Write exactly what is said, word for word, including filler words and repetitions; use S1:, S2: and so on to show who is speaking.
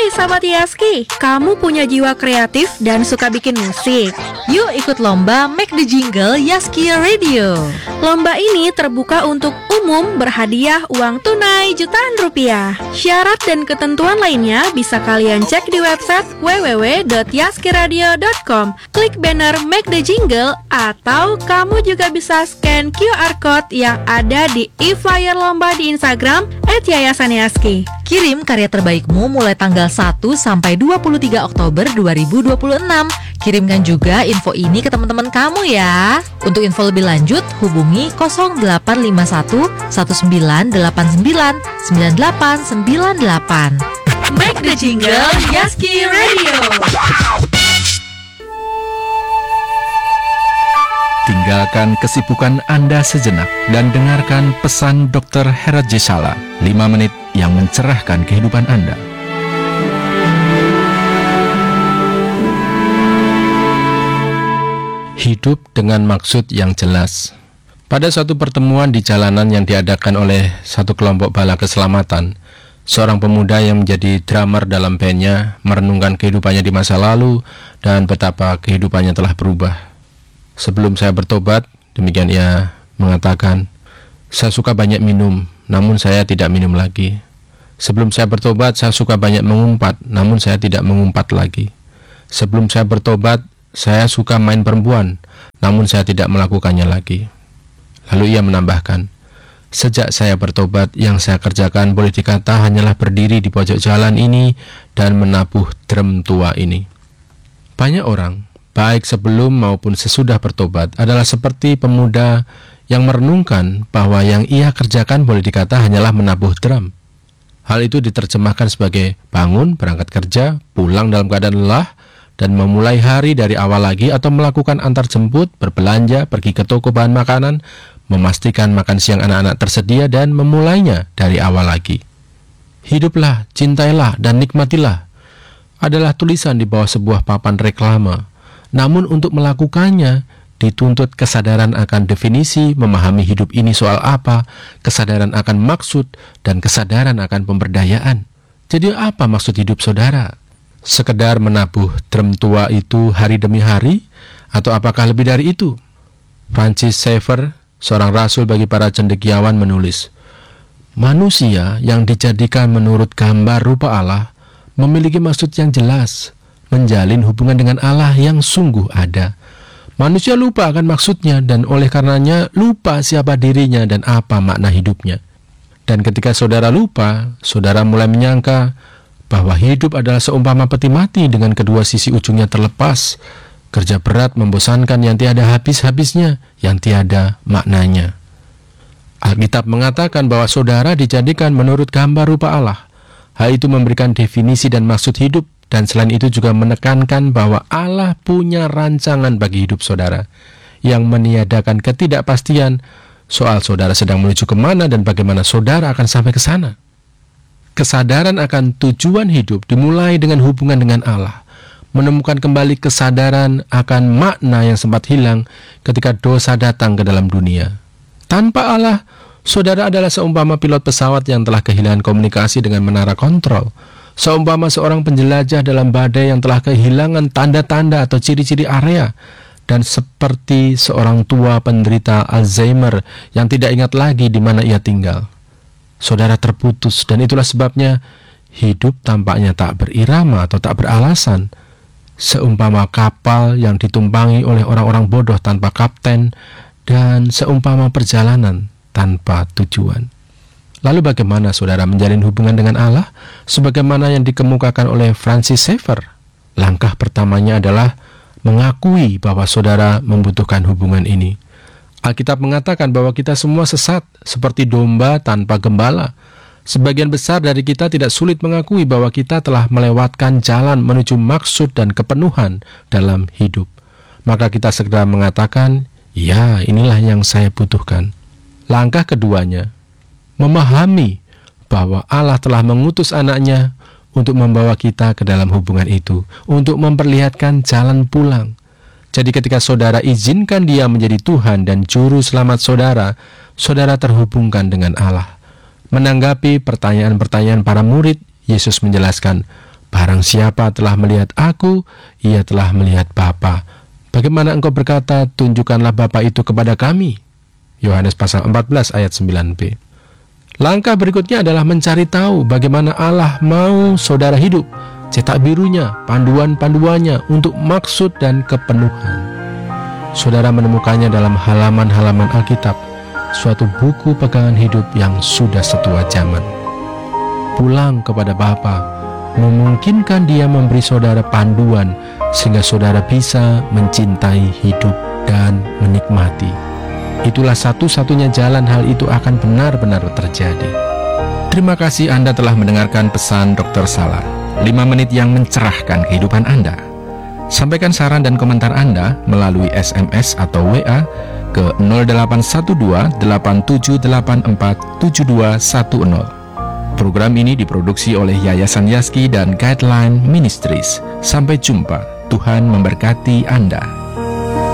S1: Hai Sahabat Yaski, kamu punya jiwa kreatif dan suka bikin musik?
S2: Yuk ikut lomba Make the Jingle Yaski Radio.
S1: Lomba ini terbuka untuk umum, berhadiah uang tunai jutaan rupiah. Syarat dan ketentuan lainnya bisa kalian cek di website w w w dot yaskiradio dot com. Klik banner Make the Jingle atau kamu juga bisa scan Q R code yang ada di e-flyer lomba di Instagram et yayasan yaski.
S2: Kirim karya terbaikmu mulai tanggal satu sampai dua puluh tiga Oktober dua ribu dua puluh enam. Kirimkan juga info ini ke teman-teman kamu ya. Untuk info lebih lanjut, hubungi nol delapan lima satu satu sembilan delapan sembilan sembilan delapan sembilan delapan.
S1: Make the Jingle Yaski Radio.
S3: Tinggalkan kesibukan Anda sejenak dan dengarkan pesan dokter Herat Jesala, lima menit yang mencerahkan kehidupan Anda. Hidup dengan maksud yang jelas. Pada suatu pertemuan di jalanan yang diadakan oleh satu kelompok bala keselamatan, seorang pemuda yang menjadi drummer dalam bandnya merenungkan kehidupannya di masa lalu dan betapa kehidupannya telah berubah. Sebelum saya bertobat, demikian ia mengatakan, saya suka banyak minum, namun saya tidak minum lagi. Sebelum saya bertobat, saya suka banyak mengumpat, namun saya tidak mengumpat lagi. Sebelum saya bertobat, saya suka main perempuan, namun saya tidak melakukannya lagi. Lalu ia menambahkan, sejak saya bertobat, yang saya kerjakan boleh dikata hanyalah berdiri di pojok jalan ini dan menabuh drum tua ini. Banyak orang, baik sebelum maupun sesudah bertobat, adalah seperti pemuda yang merenungkan bahwa yang ia kerjakan boleh dikata hanyalah menabuh drum. Hal itu diterjemahkan sebagai bangun, berangkat kerja, pulang dalam keadaan lelah, dan memulai hari dari awal lagi, atau melakukan antar jemput, berbelanja, pergi ke toko bahan makanan, memastikan makan siang anak-anak tersedia, dan memulainya dari awal lagi. Hiduplah, cintailah, dan nikmatilah adalah tulisan di bawah sebuah papan reklame. Namun untuk melakukannya, dituntut kesadaran akan definisi, memahami hidup ini soal apa, kesadaran akan maksud, dan kesadaran akan pemberdayaan. Jadi apa maksud hidup saudara? Sekedar menabuh drum tua itu hari demi hari? Atau apakah lebih dari itu? Francis Schaeffer, seorang rasul bagi para cendekiawan, menulis, manusia yang dijadikan menurut gambar rupa Allah memiliki maksud yang jelas, menjalin hubungan dengan Allah yang sungguh ada. Manusia lupa akan maksudnya dan oleh karenanya lupa siapa dirinya dan apa makna hidupnya. Dan ketika saudara lupa, saudara mulai menyangka bahwa hidup adalah seumpama peti mati dengan kedua sisi ujungnya terlepas, kerja berat membosankan yang tiada habis-habisnya, yang tiada maknanya. Alkitab mengatakan bahwa saudara dijadikan menurut gambar rupa Allah. Hal itu memberikan definisi dan maksud hidup, dan selain itu juga menekankan bahwa Allah punya rancangan bagi hidup saudara yang meniadakan ketidakpastian soal saudara sedang menuju kemana dan bagaimana saudara akan sampai ke sana. Kesadaran akan tujuan hidup dimulai dengan hubungan dengan Allah, menemukan kembali kesadaran akan makna yang sempat hilang ketika dosa datang ke dalam dunia. Tanpa Allah, saudara adalah seumpama pilot pesawat yang telah kehilangan komunikasi dengan menara kontrol, seumpama seorang penjelajah dalam badai yang telah kehilangan tanda-tanda atau ciri-ciri area, dan seperti seorang tua penderita Alzheimer yang tidak ingat lagi di mana ia tinggal. Saudara terputus, dan itulah sebabnya hidup tampaknya tak berirama atau tak beralasan, seumpama kapal yang ditumpangi oleh orang-orang bodoh tanpa kapten, dan seumpama perjalanan tanpa tujuan. Lalu bagaimana saudara menjalin hubungan dengan Allah? Sebagaimana yang dikemukakan oleh Francis Schaeffer, langkah pertamanya adalah mengakui bahwa saudara membutuhkan hubungan ini. Alkitab mengatakan bahwa kita semua sesat, seperti domba tanpa gembala. Sebagian besar dari kita tidak sulit mengakui bahwa kita telah melewatkan jalan menuju maksud dan kepenuhan dalam hidup. Maka kita segera mengatakan, ya, inilah yang saya butuhkan. Langkah keduanya, memahami bahwa Allah telah mengutus anaknya untuk membawa kita ke dalam hubungan itu, untuk memperlihatkan jalan pulang. Jadi ketika saudara izinkan dia menjadi Tuhan dan Juru Selamat saudara, saudara terhubungkan dengan Allah. Menanggapi pertanyaan-pertanyaan para murid, Yesus menjelaskan Barang siapa telah melihat aku, ia telah melihat Bapa. Bagaimana engkau berkata, tunjukkanlah Bapa itu kepada kami? Yohanes pasal empat belas ayat sembilan b. Langkah berikutnya adalah mencari tahu bagaimana Allah mau saudara hidup, cetak birunya, panduan-panduannya untuk maksud dan kepenuhan. Saudara menemukannya dalam halaman-halaman Alkitab, suatu buku pegangan hidup yang sudah setua zaman. Pulang kepada Bapa memungkinkan Dia memberi saudara panduan sehingga saudara bisa mencintai hidup dan menikmati. Itulah satu-satunya jalan hal itu akan benar-benar terjadi. Terima kasih Anda telah mendengarkan pesan dokter Salar, lima menit yang mencerahkan kehidupan Anda. Sampaikan saran dan komentar Anda melalui S M S atau W A ke nol delapan satu dua delapan tujuh delapan empat tujuh dua satu nol. Program ini diproduksi oleh Yayasan Yaski dan Guideline Ministries. Sampai jumpa, Tuhan memberkati Anda.